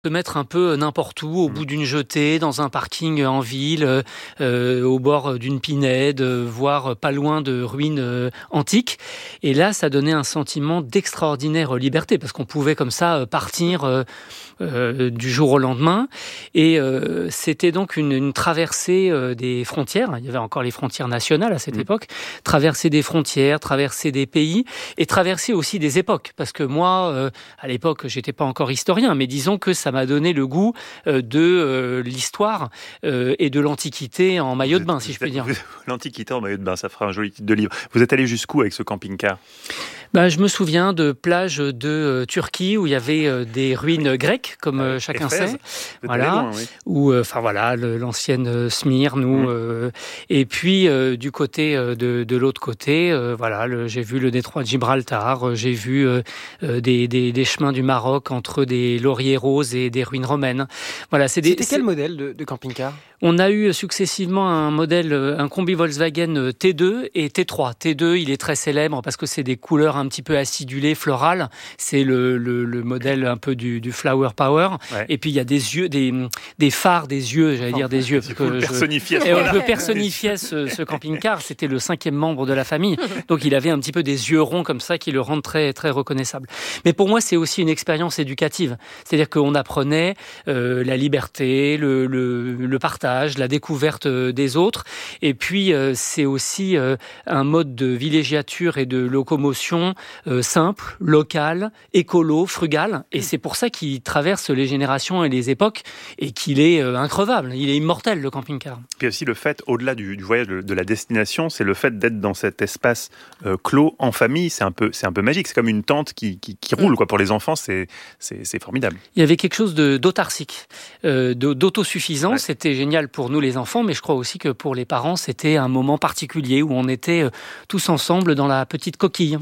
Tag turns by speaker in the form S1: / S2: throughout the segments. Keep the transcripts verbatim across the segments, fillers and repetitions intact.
S1: Se mettre un peu n'importe où, au bout d'une jetée, dans un parking en ville, euh, au bord d'une pinède, voire pas loin de ruines euh, antiques. Et là, ça donnait un sentiment d'extraordinaire liberté, parce qu'on pouvait comme ça partir euh, euh, du jour au lendemain. Et euh, c'était donc une, une traversée euh, des frontières. Il y avait encore les frontières nationales à cette mmh. époque. Traverser des frontières, traverser des pays, et traverser aussi des époques. Parce que moi, euh, à l'époque, j'étais pas encore historien, mais disons que ça m'a donné le goût euh, de euh, l'histoire euh, et de l'Antiquité en maillot de bain, si je puis dire.
S2: L'Antiquité en maillot de bain, ça fera un joli titre de livre. Vous êtes allé jusqu'où avec ce camping-car ?
S1: Ben, je me souviens de plages de euh, Turquie où il y avait euh, des ruines grecques, comme euh, chacun
S2: Éphèse.
S1: sait. Voilà. Loin, oui. Où, enfin euh, voilà, le, l'ancienne euh, Smyrne. Où, mmh. euh, et puis euh, du côté euh, de, de l'autre côté, euh, voilà, le, j'ai vu le détroit de Gibraltar. Euh, j'ai vu euh, euh, des, des, des chemins du Maroc entre des lauriers roses et des ruines romaines. Voilà,
S3: c'est des, C'était c'est... quel modèle de, de camping-car ?
S1: On a eu successivement un modèle, un combi Volkswagen T deux et T trois. T deux, il est très célèbre parce que c'est des couleurs un petit peu acidulées, florales. C'est le, le, le modèle un peu du, du flower power. Ouais. Et puis il y a des yeux, des, des phares, des yeux, j'allais oh, dire des yeux.
S2: Parce que je... personnifier.
S1: Et on peut personnifier ce, ce camping-car. C'était le cinquième membre de la famille. Donc il avait un petit peu des yeux ronds comme ça qui le rendent très, très reconnaissable. Mais pour moi, c'est aussi une expérience éducative. C'est-à-dire qu'on apprenait euh, la liberté, le, le, le partage, la découverte des autres. Et puis, euh, c'est aussi euh, un mode de villégiature et de locomotion euh, simple, local, écolo, frugal. Et c'est pour ça qu'il traverse les générations et les époques et qu'il est euh, increvable. Il est immortel, le camping-car.
S2: Puis aussi le fait, au-delà du, du voyage, de, de la destination, c'est le fait d'être dans cet espace euh, clos, en famille. C'est un peu, c'est un peu magique. C'est comme une tente qui, qui, qui roule, quoi. Pour les enfants, c'est, c'est, c'est formidable.
S1: Il y avait quelque chose de, d'autarcique, euh, de, d'autosuffisance. Ouais. C'était génial pour nous les enfants, mais je crois aussi que pour les parents, c'était un moment particulier où on était tous ensemble dans la petite coquille.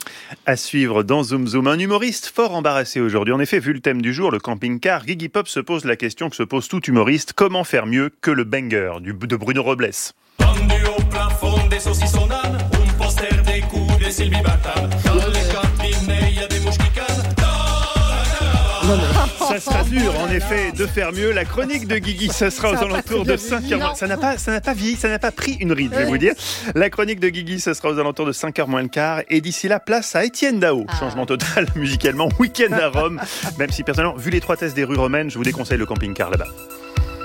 S2: À suivre dans Zoom Zoom, un humoriste fort embarrassé aujourd'hui. En effet, vu le thème du jour, le camping-car, Gigi Pop se pose la question que se pose tout humoriste. Comment faire mieux que le banger du, de Bruno Robles ? Tendu au plafond des saucissons d'âne, un poster des coups de Sylvie Vartan. Dans les cantines, il y a des mouches qui canent. Ça sera dur, en effet, de faire mieux. La chronique de Guigui, ça sera aux alentours de cinq heures. Ça n'a pas, ça n'a pas vieilli, ça n'a pas pris une ride, je vais vous dire. La chronique de Guigui, ça sera aux alentours de cinq heures moins le quart. Et d'ici là, place à Étienne Dao. Ah. Changement total musicalement, week-end à Rome. Même si personnellement, vu les trois tests des rues romaines, je vous déconseille le camping-car là-bas.